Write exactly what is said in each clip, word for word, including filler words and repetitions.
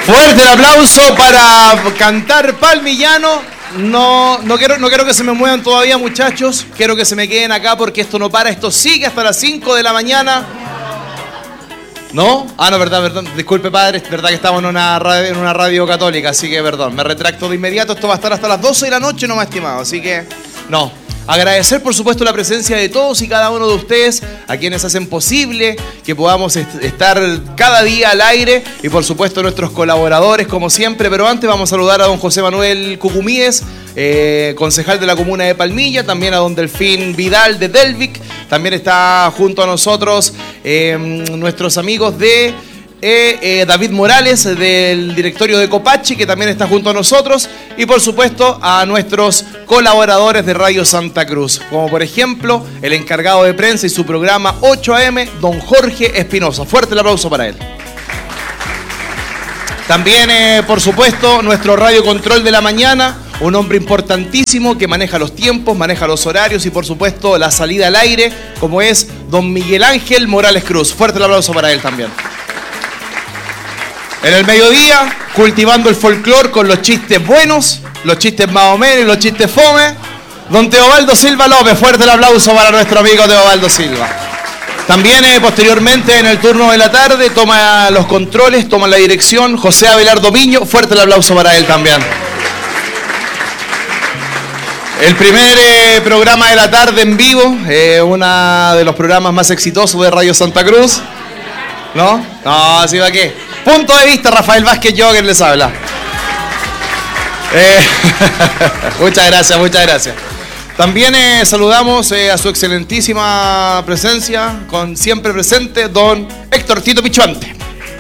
Fuerte el aplauso para cantar Palmillano. No, no quiero, no quiero que se me muevan todavía, muchachos. Quiero que se me queden acá porque esto no para. Esto sigue hasta las cinco de la mañana. ¿No? Ah, no, verdad, perdón. Disculpe, padre. Es verdad que estamos en una, radio, en una radio católica, así que perdón. Me retracto de inmediato. Esto va a estar hasta las doce de la noche, no me ha estimado. Así que, no. Agradecer, por supuesto, la presencia de todos y cada uno de ustedes, a quienes hacen posible que podamos est- estar cada día al aire y, por supuesto, nuestros colaboradores, como siempre. Pero antes vamos a saludar a don José Manuel Cucumíes, eh, concejal de la comuna de Palmilla, también a don Delfín Vidal de Delvic. También está junto a nosotros eh, nuestros amigos de... Eh, eh, David Morales del directorio de Copachi, que también está junto a nosotros, y por supuesto a nuestros colaboradores de Radio Santa Cruz, como por ejemplo el encargado de prensa y su programa ocho a eme, don Jorge Espinosa. Fuerte el aplauso para él. También eh, por supuesto nuestro radio control de la mañana, un hombre importantísimo que maneja los tiempos, maneja los horarios y por supuesto la salida al aire, como es don Miguel Ángel Morales Cruz. Fuerte el aplauso para él también. En el mediodía, cultivando el folclor con los chistes buenos, los chistes más o menos y los chistes fome, don Teobaldo Silva López. Fuerte el aplauso para nuestro amigo Teobaldo Silva. También eh, posteriormente en el turno de la tarde toma los controles, toma la dirección José Abelardo Miño. Fuerte el aplauso para él también. El primer eh, programa de la tarde en vivo, eh, uno de los programas más exitosos de Radio Santa Cruz. ¿No? No, ¿sí va qué? Punto de vista, Rafael Vázquez Jogger les habla. Eh, muchas gracias, muchas gracias. También eh, saludamos eh, a su excelentísima presencia, con siempre presente, don Héctor Tito Pichuante.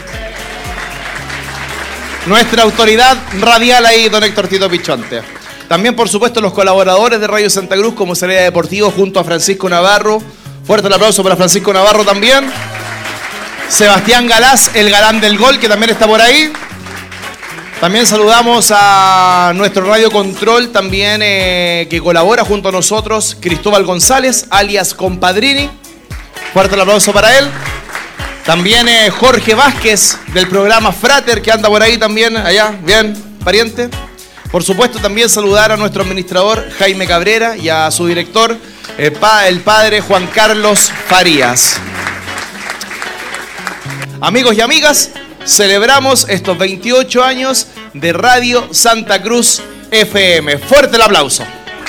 Nuestra autoridad radial ahí, don Héctor Tito Pichuante. También, por supuesto, los colaboradores de Radio Santa Cruz, como Salida Deportivo, junto a Francisco Navarro. Fuerte el aplauso para Francisco Navarro también. Sebastián Galás, el galán del gol, que también está por ahí. También saludamos a nuestro radio control, también eh, que colabora junto a nosotros, Cristóbal González, alias Compadrini. Fuerte el aplauso para él. También eh, Jorge Vázquez, del programa Frater, que anda por ahí también, allá, bien, pariente. Por supuesto, también saludar a nuestro administrador, Jaime Cabrera, y a su director, eh, pa, el padre Juan Carlos Farías. Amigos y amigas, celebramos estos veintiocho años de Radio Santa Cruz F M. Fuerte el aplauso.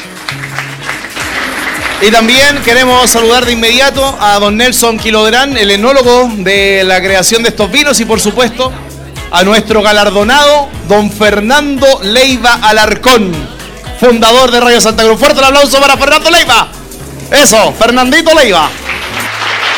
Y también queremos saludar de inmediato a don Nelson Quilodrán, el enólogo de la creación de estos vinos, y por supuesto a nuestro galardonado don Fernando Leiva Alarcón, fundador de Radio Santa Cruz. Fuerte el aplauso para Fernando Leiva. Eso, Fernandito Leiva.